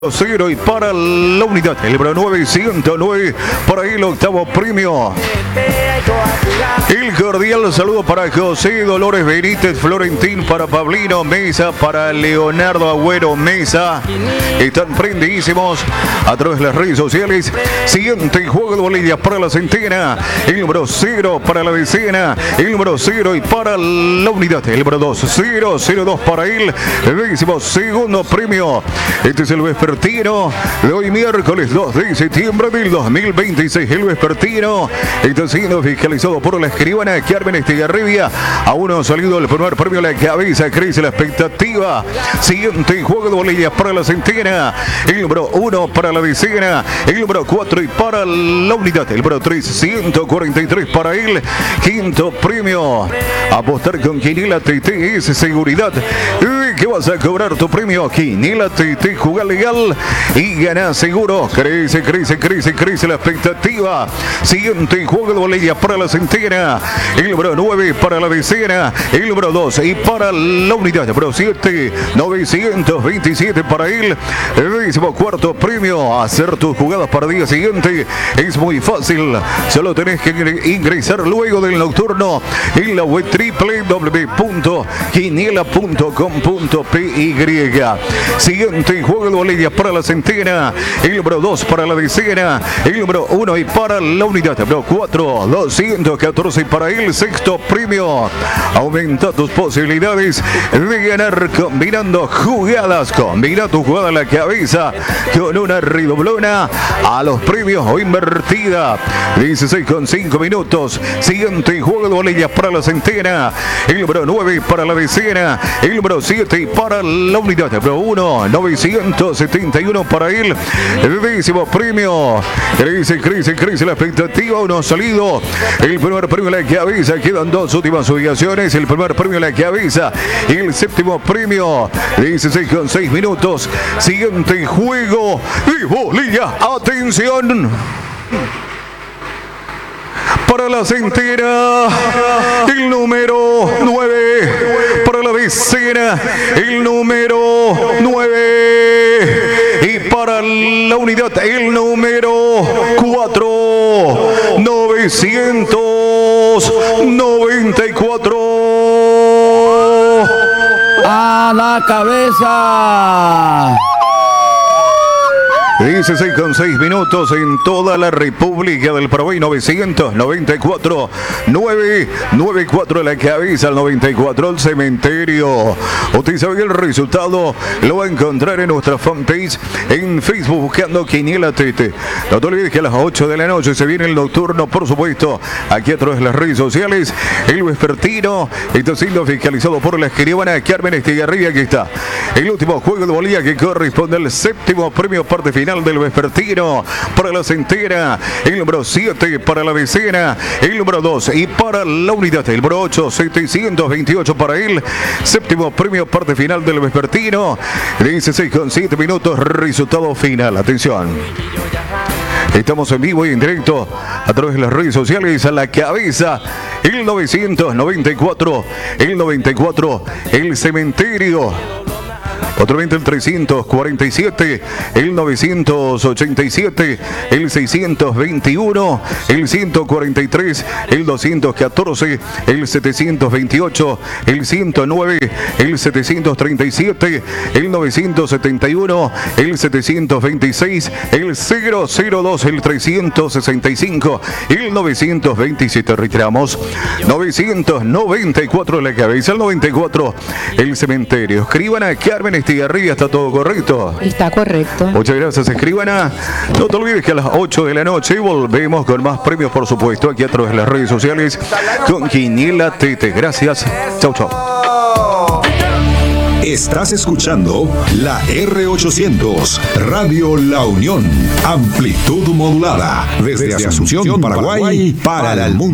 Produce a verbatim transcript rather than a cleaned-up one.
Cero y para la unidad, el número nueve ciento nueve, por ahí el octavo premio. El cordial saludo para José Dolores Benítez Florentín, para Pablino Mesa, para Leonardo Agüero Mesa. Están prendidísimos a través de las redes sociales. Siguiente juego de Bolivia para la centena, el número cero para la decena, el número cero y para la unidad, el número dos, cero, cero dos para él. Décimo segundo premio. Este es el vespertino de hoy, miércoles dos de septiembre del dos mil veintiséis. El vespertino está siendo fiscalizado por la escribana Carmen Estigarribia. Aún no ha salido el primer premio a la cabeza. Crece la expectativa. Siguiente juego de Bolivia para la centena, el número uno para la decena, el número cuatro y para la unidad, el número tres, ciento cuarenta y tres para él. Quinto premio. Apostar con Quiniela T T es seguridad. ¿Qué vas a cobrar tu premio? Quiniela T T, juega legal y gana seguro. Crece, crece, crece, crece la expectativa. Siguiente juego de Bolivia para la centena, el número nueve para la decena, el número dos y para la unidad, el número siete, novecientos veintisiete para él. Décimo cuarto premio. Hacer tus jugadas para el día siguiente es muy fácil. Solo tenés que ingresar luego del nocturno en la web doble u doble u doble u punto quiniela punto com punto p y. Siguiente juego de Bolivia para la centena, el número dos para la decena, el número uno y para la unidad, el número cuatro, doscientos catorce para el sexto premio. Aumenta tus posibilidades de ganar combinando jugadas. Combina tu jugada a la cabeza con una redoblona a los premios o invertida. dieciséis con cinco minutos. Siguiente juego de Bolivia para la centena, el número nueve para la decena, el número siete para la unidad, el número uno, novecientos setenta y uno para él. El décimo premio. Crece, crece, crece la expectativa. Uno ha salido. El primer premio a la cabeza. Quedan dos últimas ubicaciones. El primer premio a la cabeza y el séptimo premio. dieciséis con seis minutos. Siguiente juego de Bolivia. Atención. Para la centena, el número nueve. Para la decena, el número nueve. Y para la unidad, el número cuatro. novecientos noventa y cuatro. A la cabeza. dieciséis con seis minutos en toda la República del Paraguay. Novecientos noventa y cuatro, nueve noventa y cuatro la cabeza, al noventa y cuatro el cementerio. Usted sabe el resultado, lo va a encontrar en nuestra fanpage en Facebook buscando Quiniela T T. No te olvides que a las ocho de la noche se viene el nocturno, por supuesto, aquí a través de las redes sociales. El vespertino está siendo fiscalizado por la escribana Carmen Estigarribia, que está el último juego de Bolivia que corresponde al séptimo premio parte final del vespertino para la centena, el número siete para la decena, el número dos y para la unidad, el número ocho, setecientos veintiocho para él. Séptimo premio parte final del vespertino. dieciséis con siete minutos, resultado final. Atención. Estamos en vivo y en directo a través de las redes sociales. A la cabeza, el novecientos noventa y cuatro, el noventa y cuatro, el cementerio. Otramente el trescientos cuarenta y siete, el novecientos ochenta y siete, el seiscientos veintiuno, el ciento cuarenta y tres, el doscientos catorce, el setecientos veintiocho, el ciento nueve, el setecientos treinta y siete, el novecientos setenta y uno, el setecientos veintiséis, el cero cero dos, el trescientos sesenta y cinco, el novecientos veintisiete. Retiramos. novecientos noventa y cuatro la cabeza, el noventa y cuatro el cementerio. Escriban a Carmen Estigarribia, ¿está todo correcto? Está correcto. Muchas gracias, escribana. No te olvides que a las ocho de la noche volvemos con más premios, por supuesto, aquí a través de las redes sociales con Quiniela T T. Gracias. Chau, chau. Estás escuchando la R ochocientos, Radio La Unión, amplitud modulada, desde Asunción, Paraguay, para el mundo.